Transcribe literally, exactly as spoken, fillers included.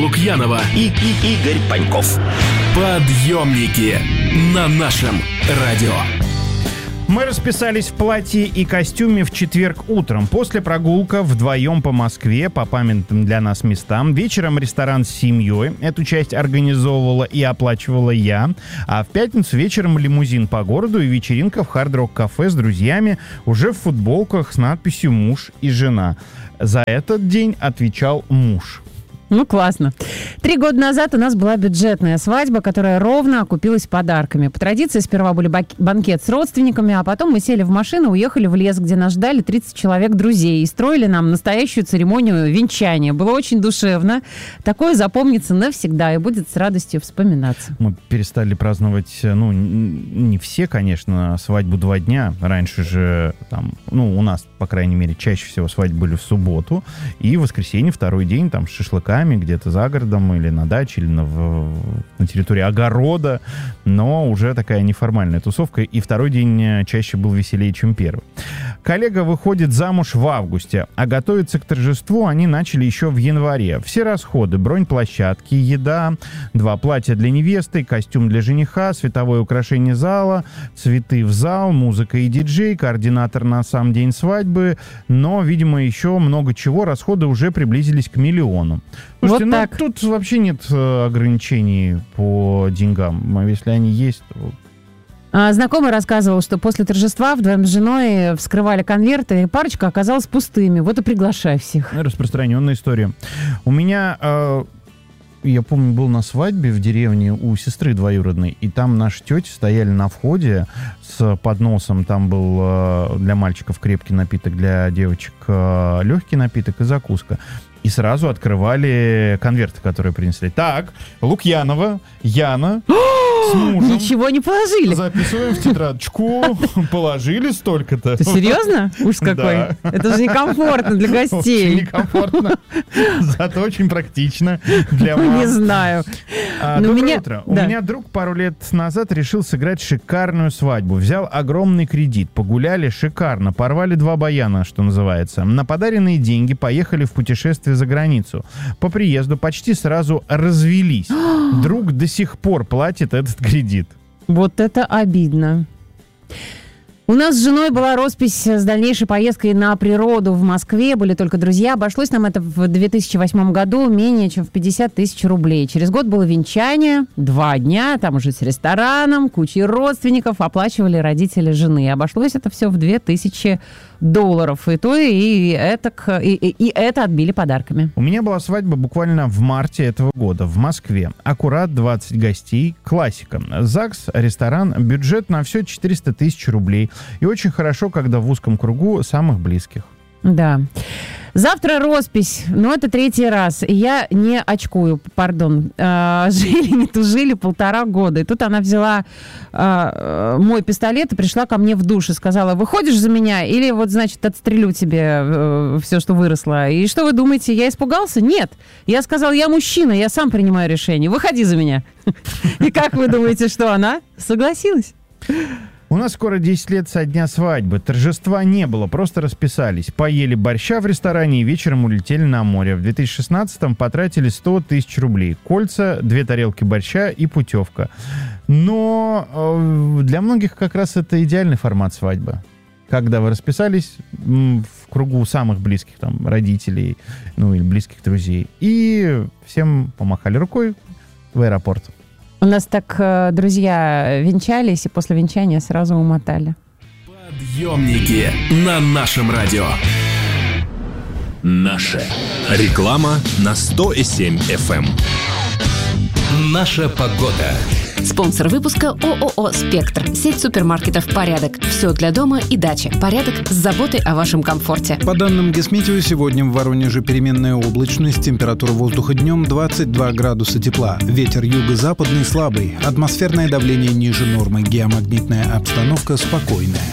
Лукьянова и, и Игорь Паньков. Подъемники на нашем радио. Мы расписались в платье и костюме в четверг утром. После прогулка вдвоем по Москве, по памятным для нас местам. Вечером ресторан с семьей. Эту часть организовывала и оплачивала я. А в пятницу вечером лимузин по городу и вечеринка в хард-рок-кафе с друзьями уже в футболках с надписью «Муж и жена». За этот день отвечал муж. Ну, классно. Три года назад у нас была бюджетная свадьба, которая ровно окупилась подарками. По традиции сперва были бак- банкет с родственниками, а потом мы сели в машину, уехали в лес, где нас ждали тридцать человек друзей и строили нам настоящую церемонию венчания. Было очень душевно. Такое запомнится навсегда и будет с радостью вспоминаться. Мы перестали праздновать, ну, не все, конечно, свадьбу два дня. Раньше же, там, ну, у нас, по крайней мере, чаще всего свадьбы были в субботу. И в воскресенье, второй день, там, с шашлыками, где-то за городом или на даче, или на, в, на территории огорода, но уже такая неформальная тусовка, и второй день чаще был веселее, чем первый. Коллега выходит замуж в августе, а готовиться к торжеству они начали еще в январе. Все расходы: бронь площадки, еда, два платья для невесты, костюм для жениха, световое украшение зала, цветы в зал, музыка и диджей, координатор на сам день свадьбы, но, видимо, еще много чего. Расходы уже приблизились к миллиону. Слушайте, вот ну, так. Тут вообще нет э, ограничений по деньгам. Если они есть, то... А, знакомый рассказывал, что после торжества вдвоем с женой вскрывали конверты, и парочка оказалась пустыми. Вот и приглашай всех. Распространенная история. У меня... Э, я помню, был на свадьбе в деревне у сестры двоюродной, и там наши тети стояли на входе с подносом. Там был э, для мальчиков крепкий напиток, для девочек э, легкий напиток и закуска. И сразу открывали конверты, которые принесли. Так, Лукьянова, Яна с мужем. Ничего не положили. Записываем в тетрадочку. Положили столько-то. Ты серьезно? Уж какой. Да. Это же некомфортно для Очень гостей. некомфортно. Зато очень практично для мам. Не знаю. А, Но доброе меня- утро. да. У меня друг пару лет назад решил сыграть шикарную свадьбу. Взял огромный кредит. Погуляли шикарно. Порвали два баяна, что называется. На подаренные деньги поехали в путешествие за границу. По приезду почти сразу развелись. Друг до сих пор платит этот кредит. Вот это обидно. У нас с женой была роспись с дальнейшей поездкой на природу в Москве. Были только друзья. Обошлось нам это в две тысячи восьмом году менее чем в пятьдесят тысяч рублей. Через год было венчание. Два дня. Там уже с рестораном, кучей родственников. Оплачивали родители жены. Обошлось это все в две тысячи долларов. И то, и это, и, и, и это отбили подарками. У меня была свадьба буквально в марте этого года в Москве. Аккурат двадцать гостей. Классика. ЗАГС, ресторан, бюджет на все четыреста тысяч рублей. И очень хорошо, когда в узком кругу самых близких. Да. Завтра роспись, но это третий раз. И я не очкую, пардон. Э, жили, не тужили полтора года. И тут она взяла э, мой пистолет и пришла ко мне в душ и сказала: выходишь за меня или вот, значит, отстрелю тебе э, все, что выросло. И что вы думаете, я испугался? Нет. Я сказала: я мужчина, я сам принимаю решение. Выходи за меня. И как вы думаете, что она согласилась? У нас скоро десять лет со дня свадьбы. Торжества не было, просто расписались. Поели борща в ресторане и вечером улетели на море. В две тысячи шестнадцатом потратили сто тысяч рублей. Кольца, две тарелки борща и путевка. Но э, для многих как раз это идеальный формат свадьбы. Когда вы расписались м, в кругу самых близких там родителей, ну или близких друзей. И всем помахали рукой в аэропорт. У нас так э, друзья венчались, и после венчания сразу умотали. Подъемники на нашем радио. Наше. Реклама на сто семь эф эм. Наша погода. Спонсор выпуска ООО «Спектр». Сеть супермаркетов «Порядок». Все для дома и дачи. «Порядок» с заботой о вашем комфорте. По данным Гесметео, сегодня в Воронеже переменная облачность. Температура воздуха днем двадцать два градуса тепла. Ветер юго-западный слабый. Атмосферное давление ниже нормы. Геомагнитная обстановка спокойная.